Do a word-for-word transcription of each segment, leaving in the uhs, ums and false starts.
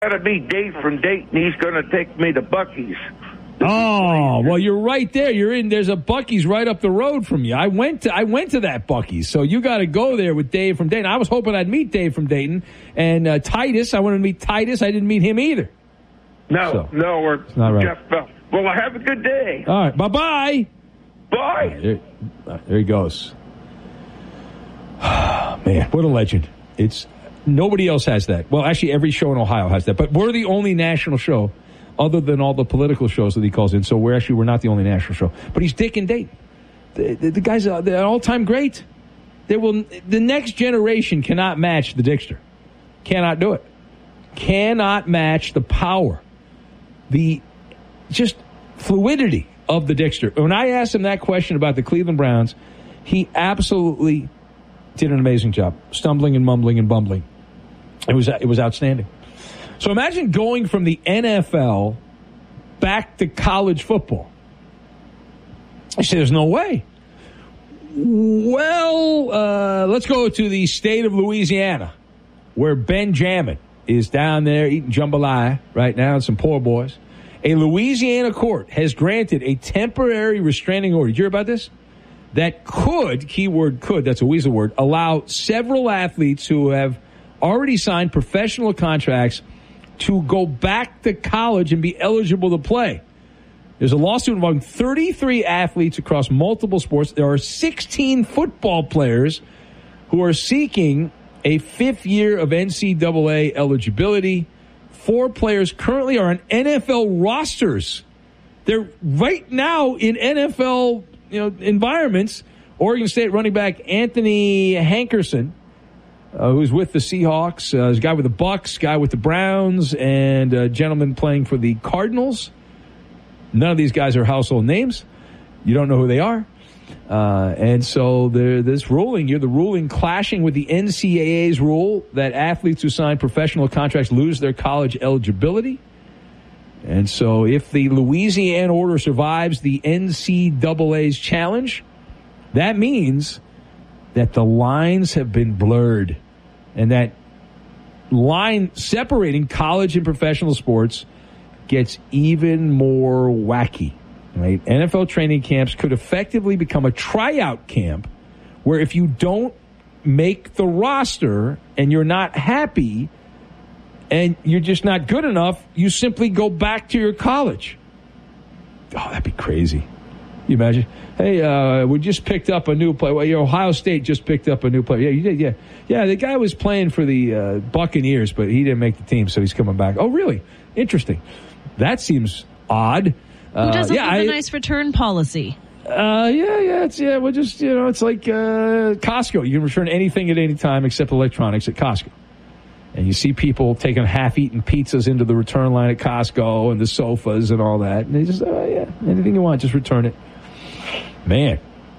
Gotta meet Dave from Dayton. He's gonna take me to Buc-ee's. Oh, well, you're right there. You're in. There's a Buc-ee's right up the road from you. I went to I went to that Buc-ee's, so you got to go there with Dave from Dayton. I was hoping I'd meet Dave from Dayton and uh, Titus. I wanted to meet Titus. I didn't meet him either. No, so, no, we're not right. Jeff Bell. Well, have a good day. All right, bye bye. Bye. Right, there, right, there he goes. Man, what a legend! It's nobody else has that. Well, actually, every show in Ohio has that, but we're the only national show. Other than all the political shows that he calls in. So we're actually, we're not the only national show. But he's Dick and Dayton. The, the, the guy's an all-time great. There will, the next generation cannot match the Dickster. Cannot do it. Cannot match the power. The just fluidity of the Dickster. When I asked him that question about the Cleveland Browns, he absolutely did an amazing job. Stumbling and mumbling and bumbling. It was, it was outstanding. So imagine going from the N F L back to college football. I say, there's no way. Well, uh, let's go to the state of Louisiana, where Benjamin is down there eating jambalaya right now and some poor boys. A Louisiana court has granted a temporary restraining order. Did you hear about this? That could, keyword could, that's a weasel word, allow several athletes who have already signed professional contracts to go back to college and be eligible to play. There's a lawsuit involving thirty-three athletes across multiple sports. There are sixteen football players who are seeking a fifth year of N C double A eligibility. Four players currently are on N F L rosters. They're right now in N F L, you know, environments. Oregon State running back Anthony Hankerson, Uh, who's with the Seahawks, uh, there's a guy with the Bucks, guy with the Browns, and a gentleman playing for the Cardinals. None of these guys are household names. You don't know who they are. Uh, and so there, this ruling here, the ruling clashing with the N C double A's rule that athletes who sign professional contracts lose their college eligibility. And so if the Louisiana order survives the N C double A's challenge, that means that the lines have been blurred, and that line separating college and professional sports gets even more wacky. Right? N F L training camps could effectively become a tryout camp where if you don't make the roster and you're not happy and you're just not good enough, you simply go back to your college. Oh, that'd be crazy. You imagine? Hey, uh, we just picked up a new player. Well, your Ohio State just picked up a new player. Yeah, you did. Yeah, yeah. The guy was playing for the uh, Buccaneers, but he didn't make the team, so he's coming back. Oh, really? Interesting. That seems odd. Who doesn't uh, yeah, have a I, nice return policy? Uh, yeah, yeah. It's yeah. We're just you know, it's like uh, Costco. You can return anything at any time except electronics at Costco. And you see people taking half-eaten pizzas into the return line at Costco and the sofas and all that. And they just, oh, yeah, anything you want, just return it. Man,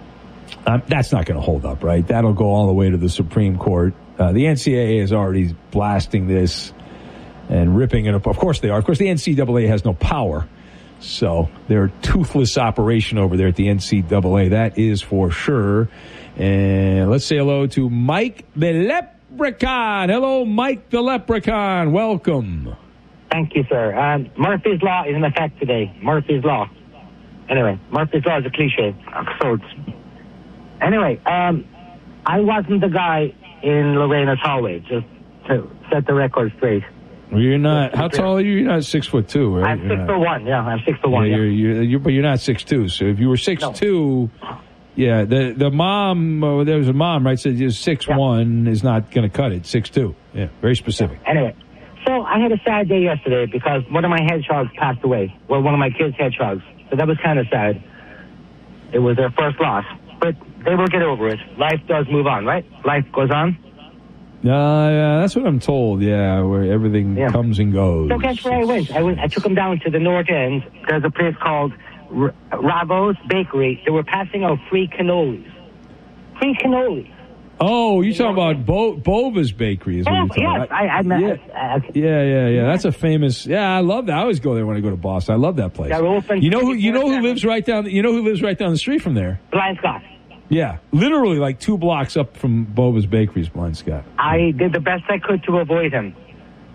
um, that's not going to hold up, right? That'll go all the way to the Supreme Court. Uh, the N C double A is already blasting this and ripping it up. Of course they are. Of course, the N C double A has no power. So they're a toothless operation over there at the N C double A. That is for sure. And let's say hello to Mike the Leprechaun. Hello, Mike the Leprechaun. Welcome. Thank you, sir. Um, Murphy's Law is in effect today. Murphy's Law. Anyway, Murphy's Law is a cliche of sorts. Anyway, um, I wasn't the guy in Lorena's hallway, just to set the record straight. Well, you're not. How tall are you? You're not six foot two, right? I'm you're six not. foot one. Yeah, I'm six foot one. Yeah, yeah. you're, you're, you're, but you're not six two. So if you were six no. two, yeah, the the mom, uh, there was a mom, right? Said six yeah. one is not going to cut it. Six two. Yeah, very specific. Yeah. Anyway, so I had a sad day yesterday because one of my hedgehogs passed away. Well, one of my kids' hedgehogs. So that was kind of sad. It was their first loss, but they will get over it. Life does move on, right? Life goes on. Uh, yeah, that's what I'm told, yeah, where everything yeah. comes and goes. So guess where I went? I went. I took them down to the north end. There's a place called R- Ravo's Bakery. They were passing out free cannolis. Free cannolis. Oh, you're talking about Bo- Bova's Bakery is what oh, you're talking yes, about. I, I, I, yeah. I, I, yeah, yeah, yeah. That's a famous, yeah, I love that. I always go there when I go to Boston. I love that place. You know who, you know who lives right down, you know who lives right down the street from there? Blind Scott. Yeah, literally like two blocks up from Bova's Bakery's Blind Scott. I did the best I could to avoid him.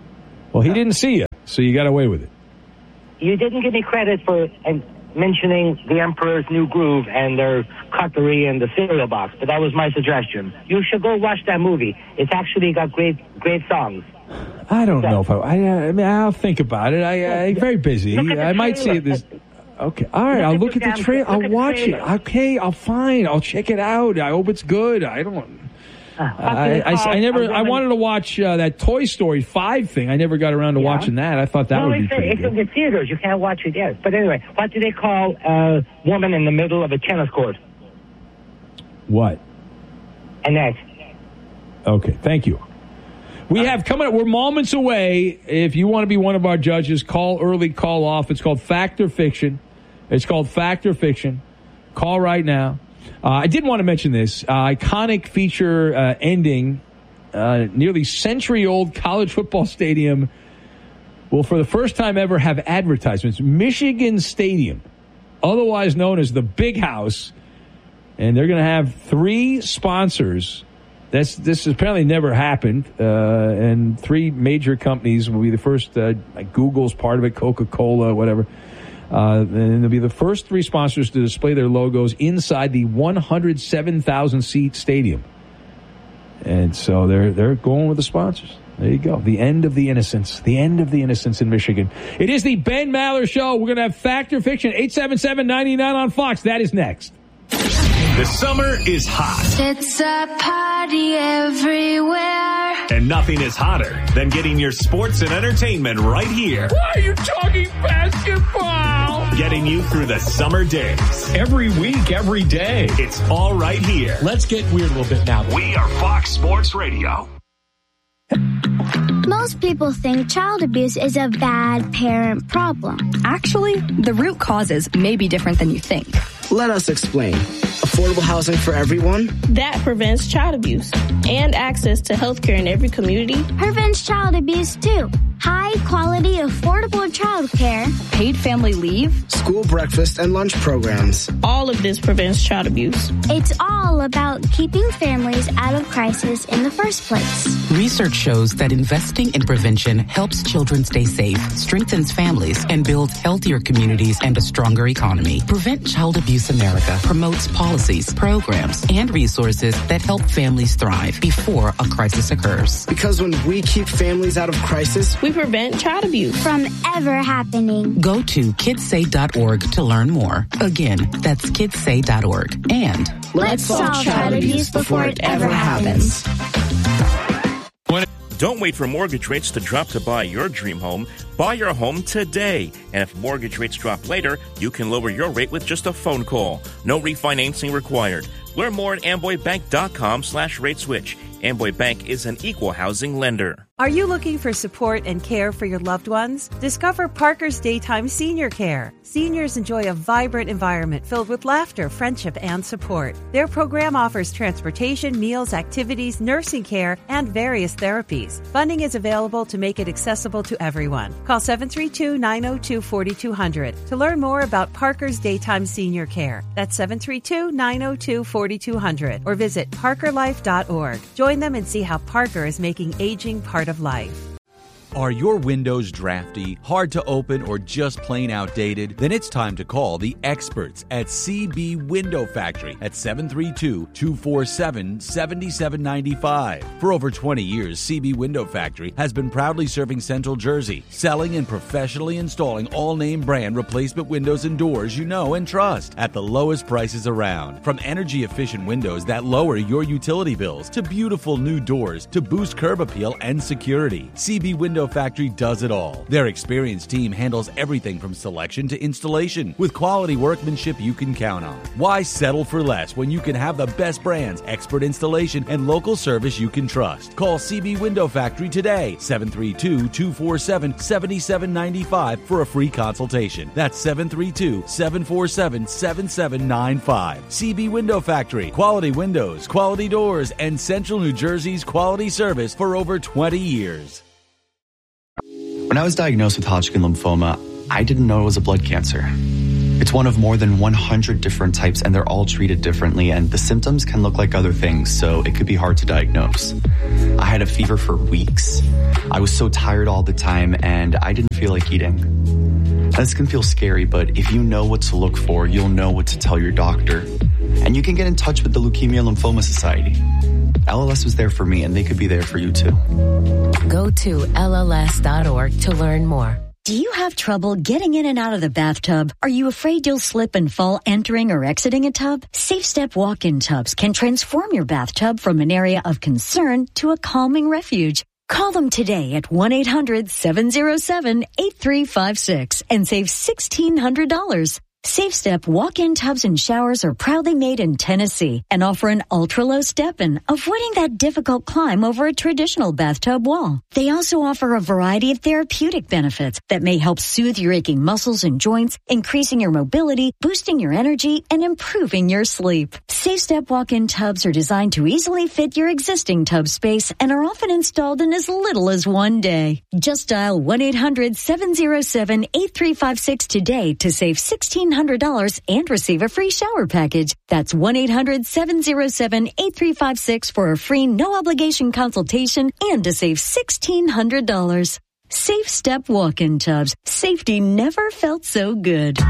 Well, he didn't see you, so you got away with it. You didn't give me credit for uh, mentioning the Emperor's New Groove and their cutlery and the cereal box, but that was my suggestion. You should go watch that movie. It's actually got great, great songs. I don't know if I, I, I mean, I'll think about it. I, I'm very busy. I might see it this. Okay, all right. Look I'll at look the at the damn- trailer. look I'll at the watch it. trailer. Okay, I'll fine. I'll check it out. I hope it's good. I don't. I, I, I never. I wanted to watch uh, that Toy Story five thing. I never got around to Yeah. watching that. I thought that no, would be it's, pretty it's in good. the theaters. You can't watch it yet. But anyway, what do they call a woman in the middle of a tennis court? What? A net. Okay, thank you. We have coming up, we're moments away. If you want to be one of our judges, call early, call off. It's called Fact or Fiction. It's called Fact or Fiction. Call right now. Uh, I did want to mention this. Uh, iconic feature uh, ending, uh, nearly century-old college football stadium will, for the first time ever, have advertisements. Michigan Stadium, otherwise known as the Big House, and they're going to have three sponsors. That's This has apparently never happened, uh, and three major companies will be the first. Uh, like Google's part of it, Coca-Cola, whatever. Uh, and they'll be the first three sponsors to display their logos inside the one hundred seven thousand seat stadium. And so they're they're going with the sponsors. There you go. The end of the innocence. The end of the innocence in Michigan. It is the Ben Maller Show. We're going to have Fact or Fiction. eight seven seven, nine nine on Fox. That is next. The summer is hot. It's a party everywhere. And nothing is hotter than getting your sports and entertainment right here. Why are you talking basketball? Getting you through the summer days. Every week, every day. It's all right here. Let's get weird a little bit now. We are Fox Sports Radio. Most people think child abuse is a bad parent problem. Actually, the root causes may be different than you think. Let us explain. Affordable housing for everyone? That prevents child abuse and access to health care in every community. Prevents child abuse too. High quality, affordable child care. Paid family leave. School breakfast and lunch programs. All of this prevents child abuse. It's all about keeping families out of crisis in the first place. Research shows that investing in prevention helps children stay safe, strengthens families, and builds healthier communities and a stronger economy. Prevent Child Abuse America promotes policies, programs, and resources that help families thrive before a crisis occurs. Because when we keep families out of crisis, we prevent child abuse from ever happening. Go to kids say dot org to learn more. Again, that's kids say dot org. And let's, let's solve child abuse before it ever happens. Don't wait for mortgage rates to drop to buy your dream home. Buy your home today. And if mortgage rates drop later, you can lower your rate with just a phone call. No refinancing required. Learn more at amboybank.com slash rate switch. Amboy Bank is an equal housing lender. Are you looking for support and care for your loved ones? Discover Parker's Daytime Senior Care. Seniors enjoy a vibrant environment filled with laughter, friendship, and support. Their program offers transportation, meals, activities, nursing care, and various therapies. Funding is available to make it accessible to everyone. Call seven three two, nine zero two, four two zero zero to learn more about Parker's Daytime Senior Care. That's seven three two, nine zero two, four two zero zero or visit parker life dot org. Join them and see how Parker is making aging part of life. Are your windows drafty, hard to open, or just plain outdated? Then it's time to call the experts at C B Window Factory at seven three two, two four seven, seven seven nine five. For over twenty years, C B Window Factory has been proudly serving Central Jersey, selling and professionally installing all-name brand replacement windows and doors you know and trust at the lowest prices around. From energy-efficient windows that lower your utility bills to beautiful new doors to boost curb appeal and security, C B Window Factory does it all. Their experienced team handles everything from selection to installation with quality workmanship you can count on. Why settle for less when you can have the best brands, expert installation, and local service you can trust? Call C B Window Factory today, seven three two, two four seven, seven seven nine five for a free consultation. That's seven three two, seven four seven, seven seven nine five. C B Window Factory, quality windows, quality doors, and Central New Jersey's quality service for over twenty years. When I was diagnosed with Hodgkin lymphoma, I didn't know it was a blood cancer. It It's one of more than one hundred different types, and they're all treated differently, and the symptoms can look like other things, so it could be hard to diagnose. I had a fever for weeks. I was so tired all the time, and I didn't feel like eating. This can feel scary, but if you know what to look for, you'll know what to tell your doctor. And you can get in touch with the Leukemia Lymphoma Society. L L S was there for me, and they could be there for you, too. Go to L L S dot org to learn more. Do you have trouble getting in and out of the bathtub? Are you afraid you'll slip and fall entering or exiting a tub? Safe Step walk-in tubs can transform your bathtub from an area of concern to a calming refuge. Call them today at one eight hundred seven oh seven eight three five six and save sixteen hundred dollars. Safe Step walk-in tubs and showers are proudly made in Tennessee and offer an ultra-low step-in, avoiding that difficult climb over a traditional bathtub wall. They also offer a variety of therapeutic benefits that may help soothe your aching muscles and joints, increasing your mobility, boosting your energy, and improving your sleep. Safe Step walk-in tubs are designed to easily fit your existing tub space and are often installed in as little as one day. Just dial one eight hundred seven oh seven eight three five six today to save sixteen hundred dollars and receive a free shower package. That's one eight hundred seven oh seven eight three five six for a free no-obligation consultation and to save sixteen hundred dollars. Safe Step walk-in tubs. Safety never felt so good.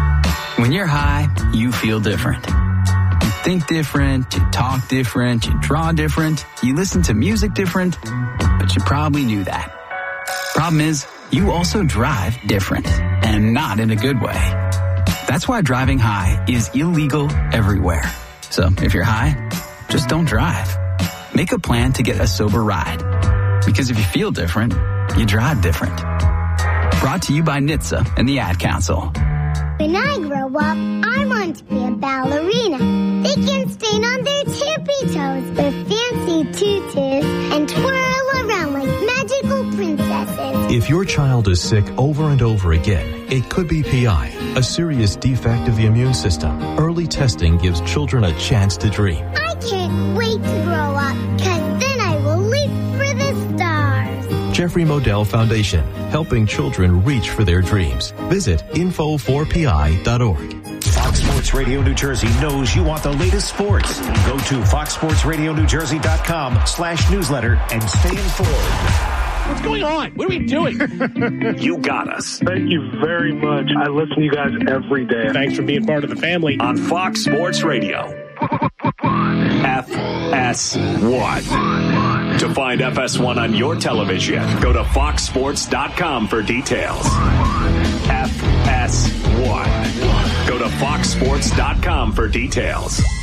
When you're high, you feel different. You think different, you talk different, you draw different, you listen to music different, but you probably knew that. Problem is, you also drive different, and not in a good way. That's why driving high is illegal everywhere. So if you're high, just don't drive. Make a plan to get a sober ride. Because if you feel different, you drive different. Brought to you by N H T S A and the Ad Council. When I grow up, I want to be a ballerina. They can stand on their tippy toes with fancy tutus and twirl around like magical princesses. If your child is sick over and over again, it could be P I, a serious defect of the immune system. Early testing gives children a chance to dream. I can't wait to grow up, because then I will leap for the stars. Jeffrey Modell Foundation, helping children reach for their dreams. Visit info four p i dot org. Fox Sports Radio New Jersey knows you want the latest sports. Go to fox sports radio new jersey dot com slash newsletter and stay informed. What's going on? What are we doing? You got us. Thank you very much. I listen to you guys every day. Thanks for being part of the family. On Fox Sports Radio. F S one. To find F S one on your television, go to fox sports dot com for details. F S one. Go to fox sports dot com for details.